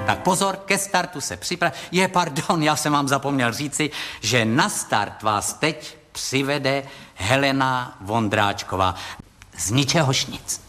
Tak pozor, ke startu se připrav. Pardon, já jsem vám zapomněl říci, že na start vás teď přivede Helena Vondráčková. Z ničehož nic.